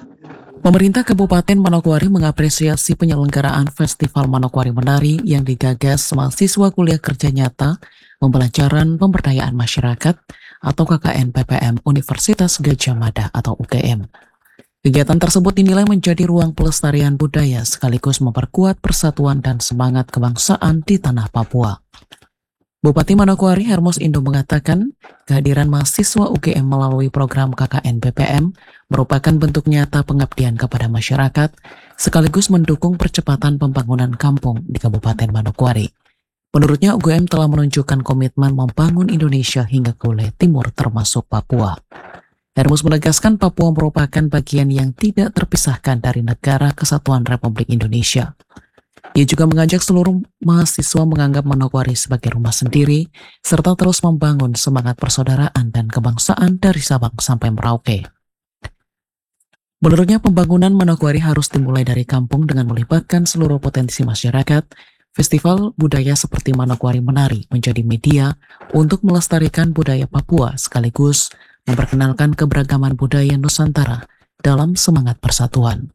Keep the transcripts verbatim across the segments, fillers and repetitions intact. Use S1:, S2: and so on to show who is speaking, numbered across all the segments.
S1: Pemerintah Kabupaten Manokwari mengapresiasi penyelenggaraan Festival Manokwari Menari yang digagas mahasiswa kuliah kerja nyata pembelajaran pemberdayaan masyarakat atau K K N P P M Universitas Gadjah Mada atau U G M. Kegiatan tersebut dinilai menjadi ruang pelestarian budaya sekaligus memperkuat persatuan dan semangat kebangsaan di tanah Papua. Bupati Manokwari Hermos Indo mengatakan kehadiran mahasiswa U G M melalui program K K N P P M merupakan bentuk nyata pengabdian kepada masyarakat sekaligus mendukung percepatan pembangunan kampung di Kabupaten Manokwari. Menurutnya U G M telah menunjukkan komitmen membangun Indonesia hingga ke wilayah timur termasuk Papua. Hermos menegaskan Papua merupakan bagian yang tidak terpisahkan dari Negara Kesatuan Republik Indonesia. Ia juga mengajak seluruh mahasiswa menganggap Manokwari sebagai rumah sendiri, serta terus membangun semangat persaudaraan dan kebangsaan dari Sabang sampai Merauke. Menurutnya pembangunan Manokwari harus dimulai dari kampung dengan melibatkan seluruh potensi masyarakat. Festival budaya seperti Manokwari Menari menjadi media untuk melestarikan budaya Papua sekaligus memperkenalkan keberagaman budaya Nusantara dalam semangat persatuan.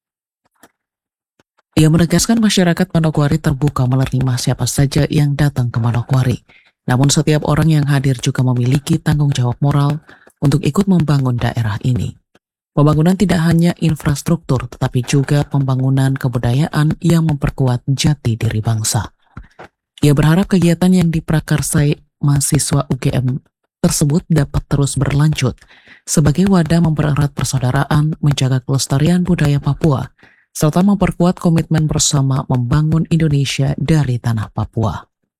S1: Ia menegaskan masyarakat Manokwari terbuka menerima siapa saja yang datang ke Manokwari. Namun setiap orang yang hadir juga memiliki tanggung jawab moral untuk ikut membangun daerah ini. Pembangunan tidak hanya infrastruktur, tetapi juga pembangunan kebudayaan yang memperkuat jati diri bangsa. Ia berharap kegiatan yang diprakarsai mahasiswa U G M tersebut dapat terus berlanjut sebagai wadah mempererat persaudaraan, menjaga kelestarian budaya Papua, serta memperkuat komitmen bersama membangun Indonesia dari tanah Papua.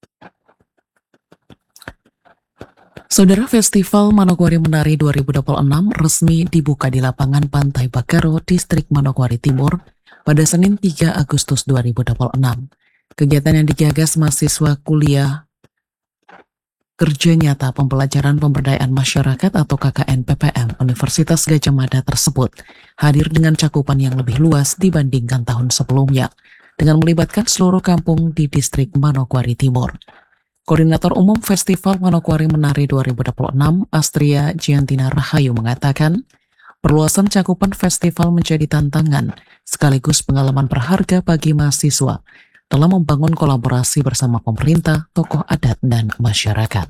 S1: Saudara, Festival Manokwari Menari dua ribu dua puluh enam resmi dibuka di lapangan Pantai Bakaro, Distrik Manokwari Timur pada Senin tiga Agustus dua ribu dua puluh enam. Kegiatan yang digagas mahasiswa kuliah kerja nyata pembelajaran pemberdayaan masyarakat atau K K N P P M Universitas Gadjah Mada tersebut hadir dengan cakupan yang lebih luas dibandingkan tahun sebelumnya dengan melibatkan seluruh kampung di Distrik Manokwari Timur. Koordinator Umum Festival Manokwari Menari dua ribu dua puluh enam, Astria Giantina Rahayu mengatakan, perluasan cakupan festival menjadi tantangan sekaligus pengalaman berharga bagi mahasiswa telah membangun kolaborasi bersama pemerintah, tokoh adat, dan masyarakat.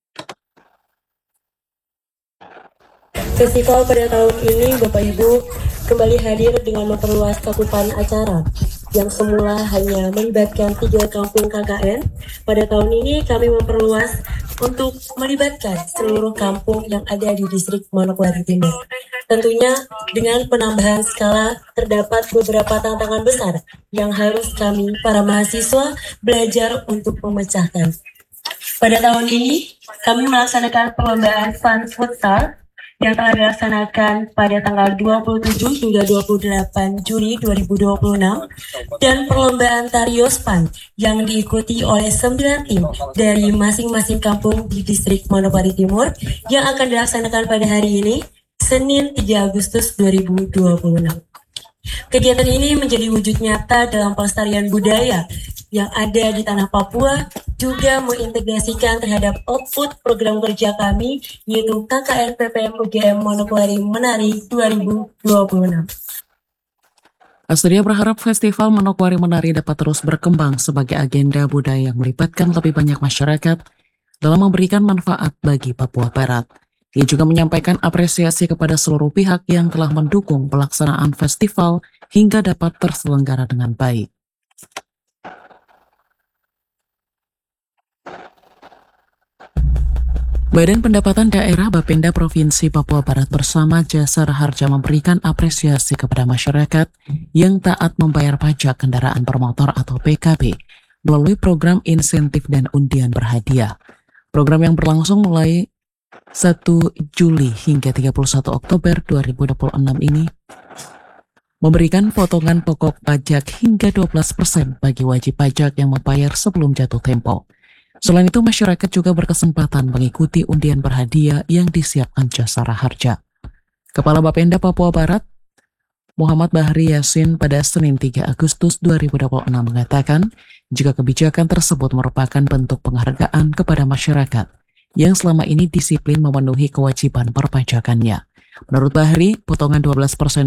S2: Festival pada tahun ini, Bapak Ibu, kembali hadir dengan memperluas cakupan acara yang semula hanya melibatkan tiga kampung K K N. Pada tahun ini kami memperluas untuk melibatkan seluruh kampung yang ada di Distrik Manokwari Timur. Tentunya dengan penambahan skala terdapat beberapa tantangan besar yang harus kami para mahasiswa belajar untuk memecahkan. Pada tahun ini kami melaksanakan perlombaan Fun Futsal yang telah dilaksanakan pada tanggal dua puluh tujuh hingga dua puluh delapan Juli dua ribu dua puluh enam dan perlombaan Tarios Fun yang diikuti oleh sembilan tim dari masing-masing kampung di Distrik Manokwari Timur yang akan dilaksanakan pada hari ini Senin tiga Agustus dua ribu dua puluh enam. Kegiatan ini menjadi wujud nyata dalam pelestarian budaya yang ada di tanah Papua, juga mengintegrasikan terhadap output program kerja kami, yaitu K K N P P M U G M Manokwari Menari dua ribu dua puluh enam.
S1: Astria berharap Festival Manokwari Menari dapat terus berkembang sebagai agenda budaya yang melibatkan lebih banyak masyarakat dalam memberikan manfaat bagi Papua Barat. Ia juga menyampaikan apresiasi kepada seluruh pihak yang telah mendukung pelaksanaan festival hingga dapat terselenggara dengan baik. Badan Pendapatan Daerah Bapenda Provinsi Papua Barat bersama Jasara Harja memberikan apresiasi kepada masyarakat yang taat membayar pajak kendaraan bermotor atau P K B melalui program insentif dan undian berhadiah. Program yang berlangsung mulai satu Juli hingga tiga puluh satu Oktober dua ribu dua puluh enam ini memberikan potongan pokok pajak hingga dua belas persen bagi wajib pajak yang membayar sebelum jatuh tempo. Selain itu, masyarakat juga berkesempatan mengikuti undian berhadiah yang disiapkan Jasara Harja. Kepala Bapenda Papua Barat, Muhammad Bahri Yasin pada Senin tiga Agustus dua ribu dua puluh enam mengatakan, jika kebijakan tersebut merupakan bentuk penghargaan kepada masyarakat yang selama ini disiplin memenuhi kewajiban perpajakannya. Menurut Bahri, potongan dua belas persen